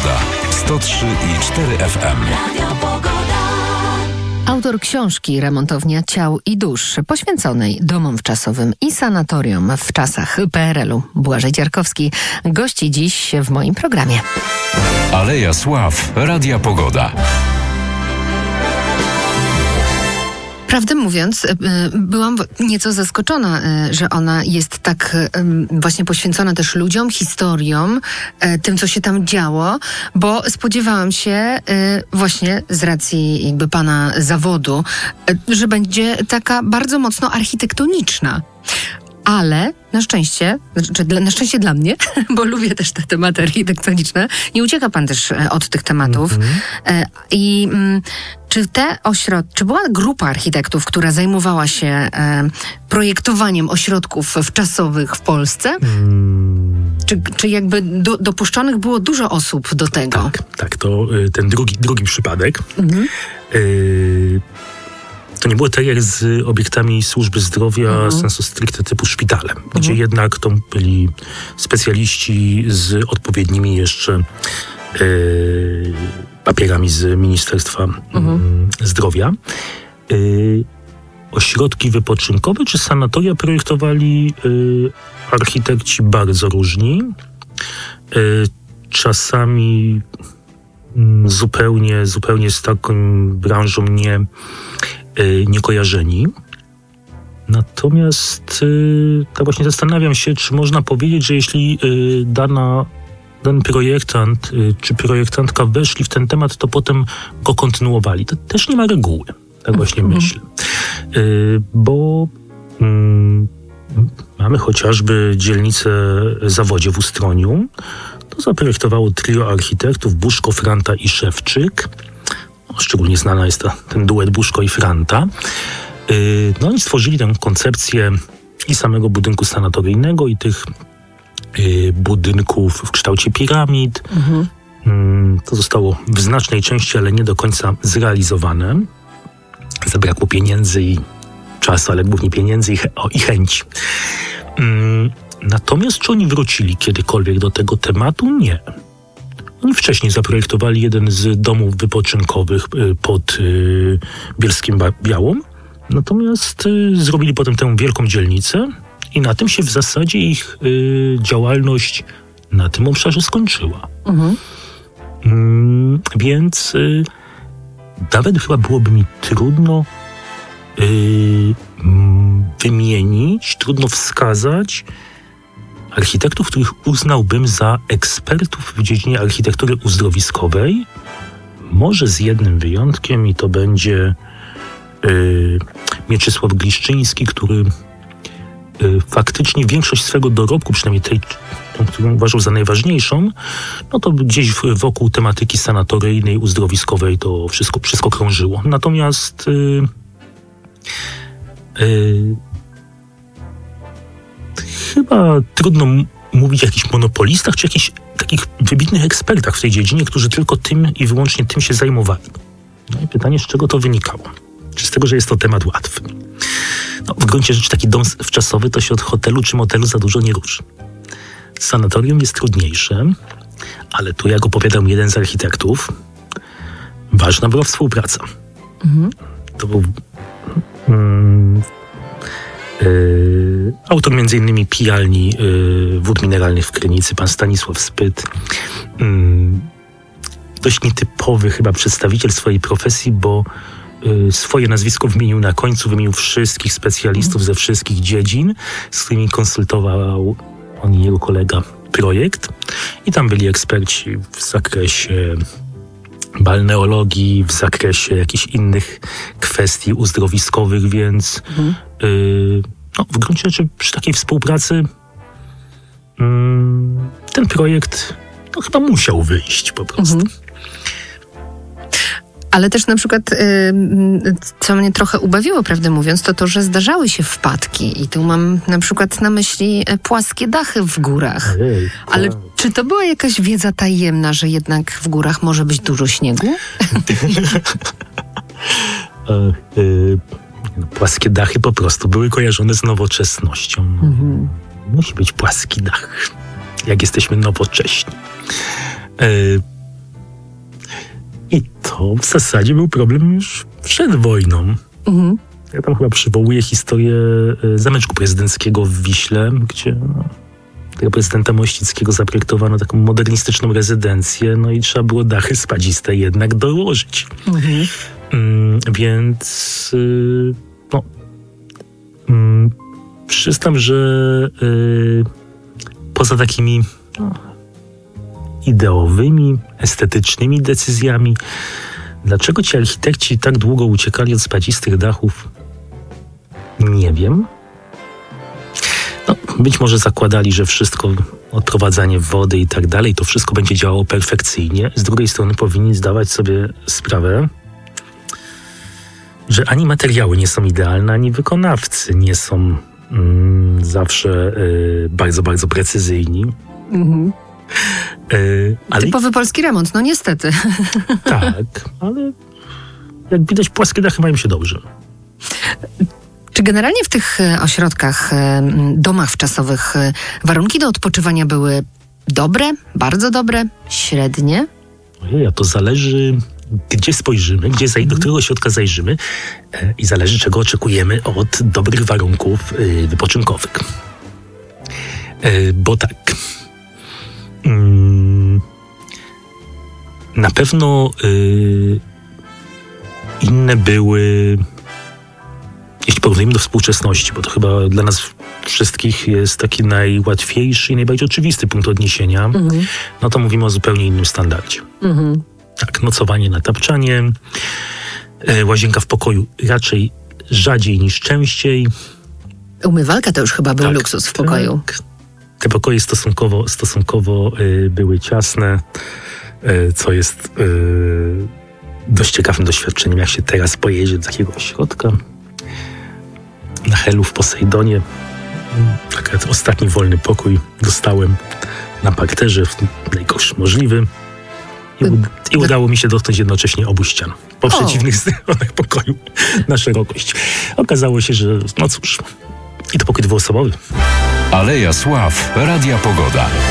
Pogoda. 103,4 FM. Radio Pogoda. Autor książki Remontownia ciał i dusz, poświęconej domom wczasowym i sanatorium w czasach PRL-u. Błażej Dziarkowski gości dziś w moim programie. Aleja Sław, Radia Pogoda. Prawdę mówiąc, byłam nieco zaskoczona, że ona jest tak właśnie poświęcona też ludziom, historiom, tym, co się tam działo, bo spodziewałam się właśnie z racji jakby pana zawodu, że będzie taka bardzo mocno architektoniczna. Ale na szczęście dla mnie, bo lubię też te tematy architektoniczne, nie ucieka pan też od tych tematów. Czy była grupa architektów, która zajmowała się projektowaniem ośrodków wczasowych w Polsce? Czy jakby dopuszczonych było dużo osób do tego? Tak, to ten drugi przypadek. To nie było tak jak z obiektami służby zdrowia sensu stricte typu szpitale, gdzie jednak to byli specjaliści z odpowiednimi jeszcze papierami z Ministerstwa Zdrowia. Ośrodki wypoczynkowe czy sanatoria projektowali architekci bardzo różni. Czasami zupełnie z taką branżą nie kojarzeni. Natomiast tak właśnie zastanawiam się, czy można powiedzieć, że jeśli dany projektant czy projektantka weszli w ten temat, to potem go kontynuowali. To też nie ma reguły. Tak właśnie myślę. Bo mamy chociażby dzielnicę Zawodzie w Ustroniu. To zaprojektowało trio architektów Buszko, Franta i Szewczyk. Szczególnie znana jest ten duet Buszko i Franta. Oni stworzyli tę koncepcję i samego budynku sanatoryjnego, i tych budynków w kształcie piramid. To zostało w znacznej części, ale nie do końca zrealizowane. Zabrakło pieniędzy i czasu, ale głównie pieniędzy i chęci. Natomiast czy oni wrócili kiedykolwiek do tego tematu? Nie. Oni wcześniej zaprojektowali jeden z domów wypoczynkowych pod Bielskiem Białą, natomiast zrobili potem tę wielką dzielnicę i na tym się w zasadzie ich działalność na tym obszarze skończyła. Więc nawet chyba byłoby mi trudno wymienić, trudno wskazać architektów, których uznałbym za ekspertów w dziedzinie architektury uzdrowiskowej. Może z jednym wyjątkiem, i to będzie Mieczysław Gliszczyński, który faktycznie większość swego dorobku, przynajmniej tą, którą uważał za najważniejszą, no to gdzieś wokół tematyki sanatoryjnej, uzdrowiskowej to wszystko krążyło. Natomiast chyba trudno mówić o jakichś monopolistach, czy jakichś takich wybitnych ekspertach w tej dziedzinie, którzy tylko tym i wyłącznie tym się zajmowali. No i pytanie, z czego to wynikało? Czy z tego, że jest to temat łatwy? No, w gruncie rzeczy taki dom wczasowy to się od hotelu czy motelu za dużo nie różni. Sanatorium jest trudniejsze, ale tu, jak opowiadał jeden z architektów, ważna była współpraca. To był autor m.in. pijalni wód mineralnych w Krynicy, pan Stanisław Spyt. Dość nietypowy chyba przedstawiciel swojej profesji, bo swoje nazwisko wymienił wszystkich specjalistów ze wszystkich dziedzin, z którymi konsultował on i jego kolega projekt. I tam byli eksperci w zakresie balneologii, w zakresie jakichś innych kwestii uzdrowiskowych, więc w gruncie rzeczy przy takiej współpracy ten projekt chyba musiał wyjść po prostu. Ale też na przykład, co mnie trochę ubawiło, prawdę mówiąc, to, że zdarzały się wpadki. I tu mam na przykład na myśli płaskie dachy w górach. Ale czy to była jakaś wiedza tajemna, że jednak w górach może być dużo śniegu? Płaskie dachy po prostu były kojarzone z nowoczesnością. Musi być płaski dach, jak jesteśmy nowocześni. to w zasadzie był problem już przed wojną. Mhm. Ja tam chyba przywołuję historię zameczku prezydenckiego w Wiśle, gdzie tego prezydenta Mościckiego zaprojektowano taką modernistyczną rezydencję, no i trzeba było dachy spadziste jednak dołożyć. Mhm. Więc przyznam, że poza takimi ideowymi, estetycznymi decyzjami, dlaczego ci architekci tak długo uciekali od spadzistych dachów, nie wiem. No, być może zakładali, że wszystko, odprowadzanie wody i tak dalej, to wszystko będzie działało perfekcyjnie. Z drugiej strony powinni zdawać sobie sprawę, że ani materiały nie są idealne, ani wykonawcy nie są zawsze bardzo, bardzo precyzyjni. Mhm. Ale Typowy polski remont, no niestety. tak, ale jak widać, płaskie dachy mają się dobrze. Czy generalnie w tych ośrodkach, domach wczasowych warunki do odpoczywania były dobre, bardzo dobre, średnie? Ojej, a to zależy, gdzie spojrzymy, do którego ośrodka zajrzymy i zależy, czego oczekujemy od dobrych warunków wypoczynkowych. Bo tak, na pewno inne były, jeśli porównujemy do współczesności, bo to chyba dla nas wszystkich jest taki najłatwiejszy i najbardziej oczywisty punkt odniesienia, no to mówimy o zupełnie innym standardzie. Mhm. Tak, nocowanie na tapczanie, łazienka w pokoju raczej rzadziej niż częściej. Umywalka to już chyba był Tak, luksus w pokoju. Tak. Te pokoje stosunkowo były ciasne, co jest dość ciekawym doświadczeniem, jak się teraz pojedzie do takiego ośrodka. Na Helu w Posejdonie taki ostatni wolny pokój dostałem na parterze, najgorszy możliwy. I udało mi się dotknąć jednocześnie obu ścian. Po przeciwnych stronach pokoju na szerokość. Okazało się, że no cóż, i to pokój dwuosobowy. Aleja Sław, Radia Pogoda.